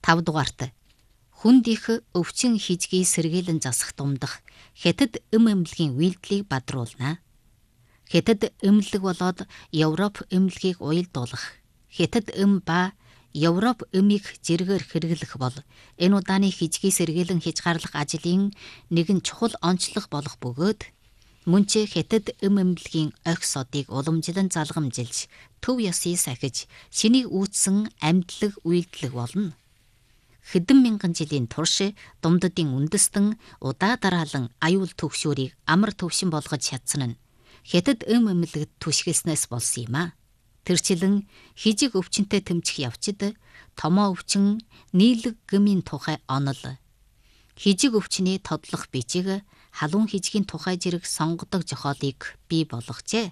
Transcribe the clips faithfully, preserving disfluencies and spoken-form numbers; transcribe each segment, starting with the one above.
тав дугаарт хүнд их өвчин хижгийг сэргээлэн засах думдах Хятад эм эмнэлгийн үйлдэлийг бадруулна. Хятад эмнэлэг болоод Европ эмнэлгийг уялдуулах, Хятад эм ба Европ эмийг зэргээр хэрэглэх бол энэ удааны хижгийг сэргээлэн хязгаарлах ажлын нэгэн чухал онцлог болох бөгөөд мөн ч Хятад эм эмнэлгийн охь содыг уламжлан залгамжилж, төв ёсыг сахиж, шинийг үүссэн амьдлаг үйлдэлэг болно. Хэдэн мянган жилийн турш Думддын үндэстэн удаа дараалан аюул төгшөөрийг амар төвшин болгож чадсан нь Хятад эм эмнэлэгт түшгэлснээс болсон юм а. Тэрчлэн хижиг өвчнөд тэмцэх явцад томоо өвчин нийлэг гмийн тухай онол, хижиг өвчний тодлох бичиг, халуун хижгийн тухай зэрэг сонгодог зохиолыг бий болгожээ.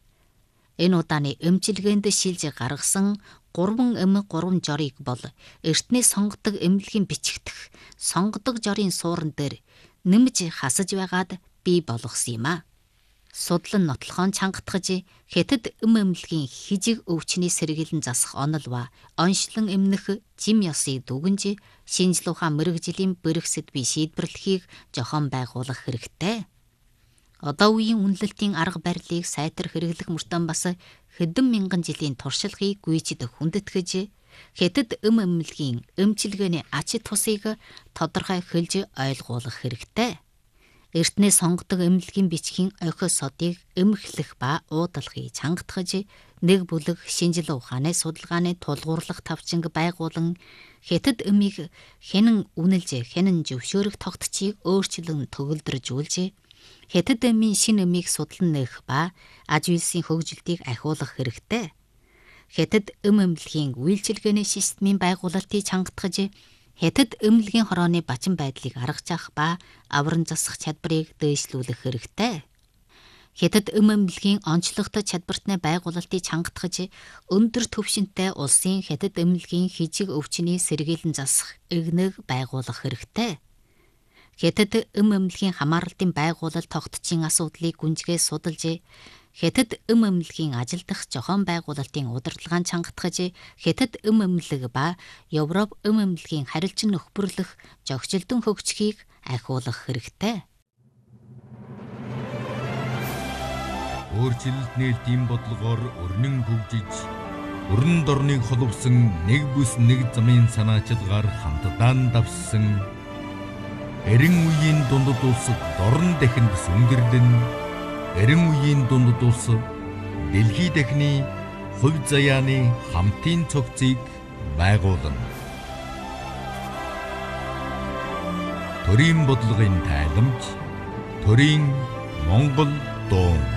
Энэ удааны эмчилгээнд шилж гаргасан гурван эм гурван жорыг бол эртний сонгодог эмнэлгийн бичигдэх сонгодог жорын суурин дээр нэмж хасаж байгаад бий болгосон юм а. Судлан нотлохоон чангатгаж Хятад эм эмнэлгийн хижиг өвчний сэргээлэн засах онол ба оншлон эмнэх жим ёсыг дүгнж шинжлэх ухаан мэрэгжлийн бэрхсэд бий шийдвэрлэхийг зохион байгуулах хэрэгтэй. Одоо үеийн үнэлэлтийн арга барилыг сайтар хэрэглэх мөртөө бас хэдэн мянган жилийн туршлагыг гүйцэд хүндэтгэж Хятад эм эмнэлгийн эмчилгээний ач тусыг тодорхой хэлж ойлгуулах хэрэгтэй. Эртний сонгодог эмнэлгийн бичгийн охи содыг эмхлэх ба уудлахыг чангатгаж нэг бүлэг шинжлэх ухааны судалгааны тулгуурлах тавчинг байгуулан Хятад эмийг хянан үнэлж, хянан зөвшөөрөх тогтцыг өөрчлөн төгөлдржүүлж Хятад эмийн шинэ эмийг судлан нээх ба аж үйлсийн хөгжилтийг ахиулах хэрэгтэй. Хятад эм эмнэлгийн үйлчилгээний системийн байгуулалтыг чангатгаж Хятад эмнэлгийн хорооны бачин байдлыг аргаж авах ба авран засах чадварыг дээшлүүлэх хэрэгтэй. Хятад эм эмнэлгийн онцлогтой чадвартны байгуулалтыг чангатгаж өндөр түвшинтэй улсын Хятад эмнэлгийн хижиг өвчний сэргээлэн засах игнэг байгуулах хэрэгтэй. Хятад эм эмнэлгийн хамаарлалтын байгуулалт тогтцын асуудлыг гүнзгий судалж, Хятад эм эмнэлгийн ажилдах зохион байгуулалтын удирдлагын чангатгаж, Хятад эм эмнэлэг ба Европ эм эмнэлгийн харилцан нөхөрлөх зохицолтон хөгжихийг ахиулах хэрэгтэй. Өөрчлөлт нээлтийн бодлогоор өрнөн хөгжиж, өрн дорныг холбосон нэг бүс нэг замын санаачилгаар хамтдаа давссан эрен үеийн дундад улс дорн дахинд сүнгэрлэн, эрен үеийн дундад улс дэлхий дахины хувь заяаны хамтын цогцыг байгуулна. Төрийн бодлогын тайламж, төрийн Монгол дуу.